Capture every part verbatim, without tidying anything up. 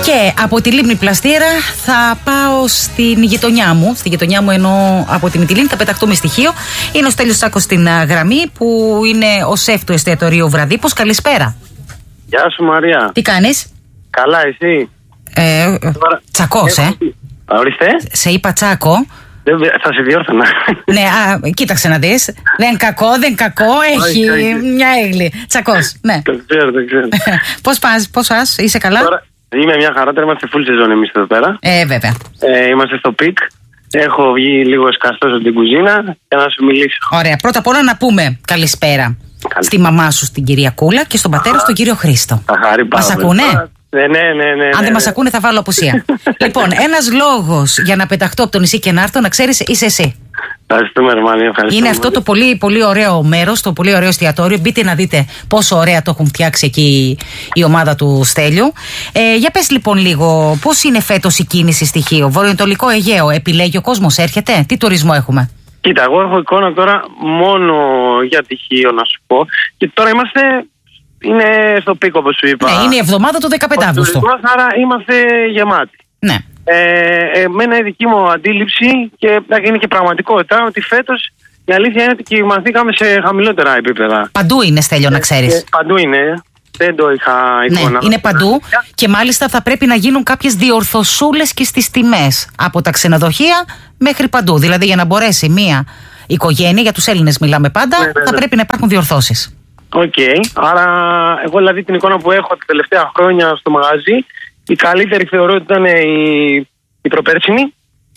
Και από τη Λίμνη Πλαστήρα θα πάω στην γειτονιά μου. Στη γειτονιά μου εννοώ από τη Μυτιλήνη, θα πεταχτούμε στοιχείο. Είναι ο Στέλιος Τσάκος στην γραμμή, που είναι ο σεφ του εστιατορίου Βραδίπος. Καλησπέρα. Γεια σου, Μαρία. Τι κάνεις? Καλά, εσύ? Ε, Τσακός, ε. Ορίστε. Σε είπα Τσάκο. Θα σε διόρθωνα. Ναι, α, κοίταξε να δεις. Δεν κακό, δεν κακό, έχει μια έγκλη. Τσακός, ναι. Το ξέρω, το ξέρω. Πώς πας, πώς πας, είσαι καλά? Τώρα, είμαι μια χαρά, τώρα είμαστε full season εμείς εδώ πέρα. Ε, βέβαια. Ε, είμαστε στο πικ. Έχω βγει λίγο σκαστός από την κουζίνα για να σου μιλήσω. Ωραία, πρώτα απ' όλα να πούμε καλησπέρα στη μαμά σου, στην κυρία Κούλα, και στον πατέρα σου, τον κύριο Χρήστο. Μας ακούνε? Ναι, ναι, ναι, ναι. Αν δεν ναι, μας ναι. ακούνε θα βάλω απουσία. Λοιπόν, ένας λόγος για να πεταχτώ από το νησί και να έρθω, να ξέρεις, είσαι εσύ. Ευχαριστούμε, Ερμάνη, ευχαριστούμε. Είναι αυτό το πολύ, πολύ ωραίο μέρος, το πολύ ωραίο εστιατόριο. Μπείτε να δείτε πόσο ωραία το έχουν φτιάξει εκεί η ομάδα του Στέλιου. Ε, για πες λοιπόν λίγο, πώς είναι φέτος η κίνηση στοιχείο? Βορειοανατολικό Αιγαίο, επιλέγει ο κόσμος, έρχεται? Τι τουρισμό έχουμε? Κοίτα, εγώ έχω εικόνα τώρα μόνο για τυχείο, να σου πω. Και τώρα είμαστε. Είναι στο πίκο, όπως σου είπα. Ναι, είναι η εβδομάδα του δεκαπέντε Αυγούστου. Άρα είμαστε γεμάτοι. Ναι. Ε, εμένα η δική μου αντίληψη, και είναι και πραγματικότητα, ότι φέτος η αλήθεια είναι ότι κοιμαθήκαμε σε χαμηλότερα επίπεδα. Παντού είναι, Στέλιο, να ξέρεις. Ε, παντού είναι. Δεν το είχα εικόνα. Ναι, είναι παντού. Και μάλιστα θα πρέπει να γίνουν κάποιες διορθωσούλες και στις τιμές. Από τα ξενοδοχεία μέχρι παντού. Δηλαδή, για να μπορέσει μία οικογένεια, για τους Έλληνες μιλάμε πάντα, ναι, ναι, ναι. θα πρέπει να υπάρχουν διορθώσεις. Οκ. Okay. Άρα, εγώ δηλαδή την εικόνα που έχω τα τελευταία χρόνια στο μαγαζί, η καλύτερη θεωρώ ότι ήταν η, η προπέρσινη.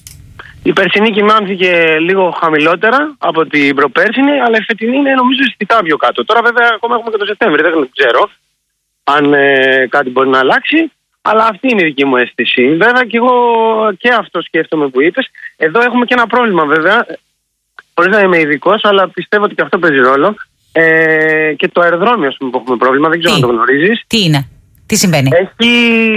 Η περσινή κοιμάνθηκε λίγο χαμηλότερα από την προπέρσινη, αλλά η φετινή είναι νομίζω αισθητά πιο κάτω. Τώρα βέβαια ακόμα έχουμε και το Σεπτέμβρη, δεν ξέρω αν ε, κάτι μπορεί να αλλάξει, αλλά αυτή είναι η δική μου αίσθηση. Βέβαια και εγώ και αυτό σκέφτομαι που είπες. Εδώ έχουμε και ένα πρόβλημα βέβαια, χωρίς να είμαι ειδικός, αλλά πιστεύω ότι και αυτό παίζει ρόλο. Ε, και το αεροδρόμιο, ας πούμε, που έχουμε πρόβλημα, δεν ξέρω τι? αν το γνωρίζεις. Τι είναι, τι συμβαίνει? Έχει,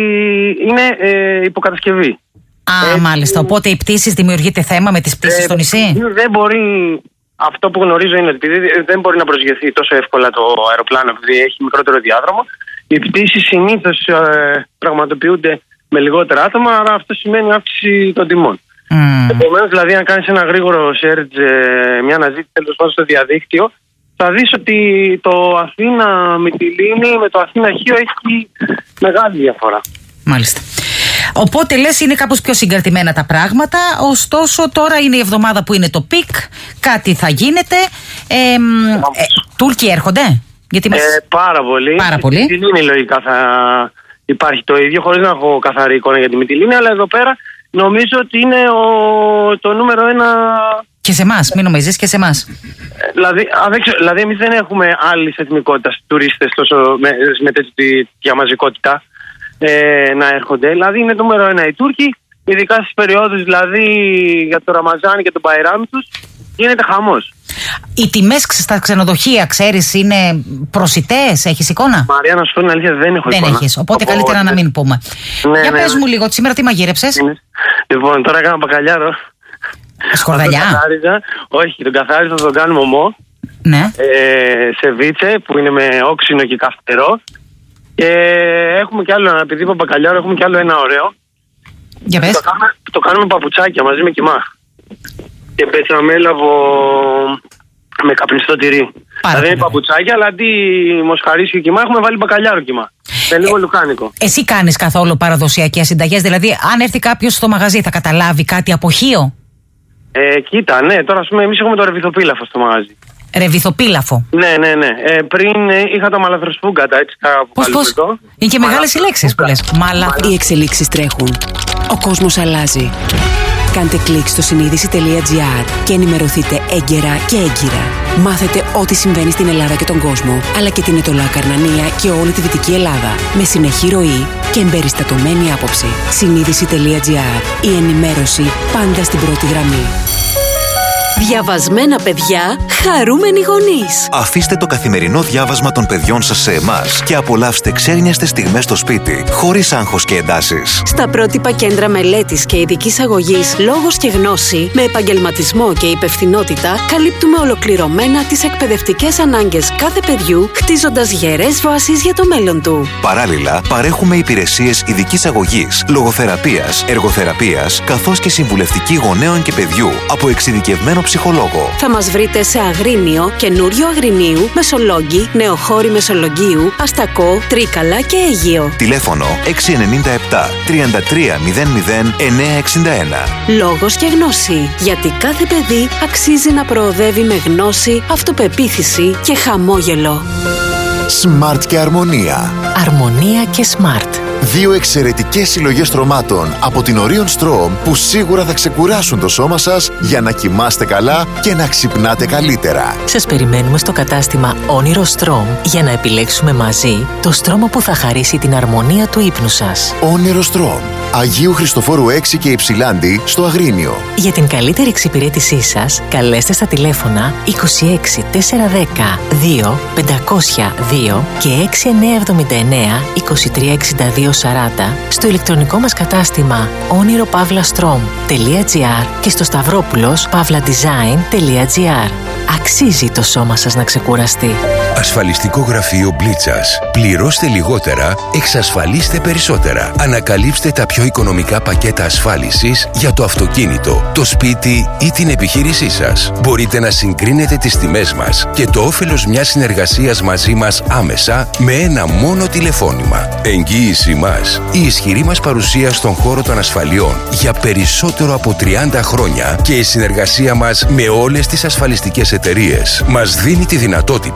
είναι ε, υποκατασκευή. Α, Έχει... μάλιστα. Οπότε οι πτήσεις, δημιουργείται θέμα με τις πτήσεις ε, στο νησί. Δεν μπορεί, αυτό που γνωρίζω είναι ότι δεν μπορεί να προσγειωθεί τόσο εύκολα το αεροπλάνο, επειδή έχει μικρότερο διάδρομο. Οι πτήσεις συνήθως ε, πραγματοποιούνται με λιγότερα άτομα, άρα αυτό σημαίνει αύξηση των τιμών. Mm. Επομένως, δηλαδή, αν κάνεις ένα γρήγορο search, ε, μια αναζήτηση τέλος πάντων στο διαδίκτυο, θα δεις ότι το Αθήνα Μυτιλήνη με το Αθήνα Χίο έχει μεγάλη διαφορά. Μάλιστα. Οπότε λες είναι κάπως πιο συγκρατημένα τα πράγματα, ωστόσο τώρα είναι η εβδομάδα που είναι το πικ, κάτι θα γίνεται. Ε, ε, Τούρκοι έρχονται? Γιατί μας... ε, πάρα πολύ. Πάρα πολύ. Στη Μυτιλήνη λογικά θα υπάρχει το ίδιο, χωρίς να έχω καθαρή εικόνα για τη Μυτιλήνη, αλλά εδώ πέρα νομίζω ότι είναι ο, το νούμερο ένα... Και σε εμάς, μην νομίζεις, και σε εμάς. Δηλαδή, δηλαδή εμείς δεν έχουμε άλλη εθνικότητα τουρίστες τόσο με, με τέτοια διαμαζικότητα ε, να έρχονται. Δηλαδή είναι το νούμερο ένα οι Τούρκοι, ειδικά στις περιόδους δηλαδή για το Ραμαζάν και τον Μπαϊράμ τους, γίνεται χαμός. Οι τιμές στα ξενοδοχεία, ξέρεις, είναι προσιτές, έχεις εικόνα? Μαρία, να σου πω την αλήθεια, δεν έχω δεν εικόνα. Δεν έχεις, οπότε Οπό, καλύτερα ναι. να μην πούμε. Ναι, Για ναι, πες ναι. μου λίγο, σήμερα τι μαγείρεψες? Λοιπόν, τώρα έκανα μπακαλιάρο. Σκορδαλιά? Όχι, τον καθάριζα, θα τον κάνουμε ομό. Ναι. Ε, σεβίτσε που είναι με όξινο και καυτερό. Και έχουμε κι άλλο, επειδή είπα μπακαλιάρο, έχουμε κι άλλο ένα ωραίο. Για πες. Το κάνουμε, το κάνουμε παπουτσάκια μαζί με κιμά. Και μπετσαμέλαβο με καπνιστό τυρί. Πάρα δηλαδή είναι παπουτσάκια, αλλά αντί μοσχαρίσιο κιμά έχουμε βάλει μπακαλιάρο κιμά. Είναι λίγο ε, λουκάνικο. Εσύ κάνεις καθόλου παραδοσιακές συνταγές? Δηλαδή, αν έρθει κάποιος στο μαγαζί, θα καταλάβει κάτι από χείο? Ε, κοίτα, ναι, τώρα ας πούμε εμείς έχουμε το ρεβιθοπίλαφο στο μαγαζί. Ρεβιθοπίλαφο. Ναι, ναι, ναι. Ε, πριν ε, είχα τα μαλαθροσφούγκατα, έτσι κάπου. Πώς, πώς. Είναι και Μαλα... μεγάλες οι λέξεις που λες. Μαλα... Οι εξελίξεις τρέχουν. Ο κόσμος αλλάζει. Κάντε κλικ στο συνείδηση τελεία τζι άρ και ενημερωθείτε έγκαιρα και έγκυρα. Μάθετε ό,τι συμβαίνει στην Ελλάδα και τον κόσμο, αλλά και την Ετωλά Καρνανία και όλη τη Δυτική Ελλάδα. Με συνεχή ροή και εμπεριστατωμένη άποψη. συνείδηση τελεία τζι άρ. Η ενημέρωση πάντα στην πρώτη γραμμή. Διαβασμένα παιδιά, χαρούμενοι γονείς. Αφήστε το καθημερινό διάβασμα των παιδιών σας σε εμάς και απολαύστε ξένιαστες στιγμές στο σπίτι, χωρίς άγχος και εντάσεις. Στα πρότυπα κέντρα μελέτης και ειδικής αγωγής Λόγος και Γνώση, με επαγγελματισμό και υπευθυνότητα, καλύπτουμε ολοκληρωμένα τις εκπαιδευτικές ανάγκες κάθε παιδιού, χτίζοντας γερές βάσεις για το μέλλον του. Παράλληλα, παρέχουμε υπηρεσίες ειδικής αγωγής, λογοθεραπείας, εργοθεραπείας, καθώς και συμβουλευτική γονέων και παιδιού από εξειδικευμένο ψυχολόγο. Θα μας βρείτε σε Αγρίνιο, Καινούριο Αγρινίου, Μεσολόγγι, Νεοχώρη Μεσολογγίου, Αστακό, Τρίκαλα και Αίγυο. Τηλέφωνο έξι εννιά επτά τριάντα τρία μηδέν μηδέν εννιά εξήντα ένα. Λόγος και Γνώση. Γιατί κάθε παιδί αξίζει να προοδεύει με γνώση, αυτοπεποίθηση και χαμόγελο. Smart και Αρμονία. Αρμονία και Smart. Δύο εξαιρετικές συλλογές στρωμάτων από την Orion Strom που σίγουρα θα ξεκουράσουν το σώμα σας για να κοιμάστε καλά και να ξυπνάτε καλύτερα. Σας περιμένουμε στο κατάστημα Όνειρο Strom για να επιλέξουμε μαζί το στρώμα που θα χαρίσει την αρμονία του ύπνου σας. Όνειρο Strom. Αγίου Χριστοφόρου έξι και Υψηλάντη στο Αγρίνιο. Για την καλύτερη εξυπηρέτησή σας, καλέστε στα τηλέφωνα είκοσι έξι τετρακόσια δέκα δύο πεντακόσια δύο και έξι εννιά εβδομήντα εννέα είκοσι τρία εξήντα δύο σαράντα στο ηλεκτρονικό μας κατάστημα όνειρο παύλα στρομ τελεία τζι άρ και στο σταυρόπουλος παύλα design τελεία τζι άρ. Αξίζει το σώμα σας να ξεκουραστεί. Ασφαλιστικό γραφείο Μπλίτσας. Πληρώστε λιγότερα, εξασφαλίστε περισσότερα. Ανακαλύψτε τα πιο οικονομικά πακέτα ασφάλισης για το αυτοκίνητο, το σπίτι ή την επιχείρησή σας. Μπορείτε να συγκρίνετε τις τιμές μας και το όφελος μιας συνεργασίας μαζί μας άμεσα με ένα μόνο τηλεφώνημα. Εγγύηση μας. Η ισχυρή μας παρουσία στον χώρο των ασφαλιών για περισσότερο από τριάντα χρόνια και η συνεργασία μας με όλες τις ασφαλιστικές εταιρείες μας δίνει τη δυνατότητα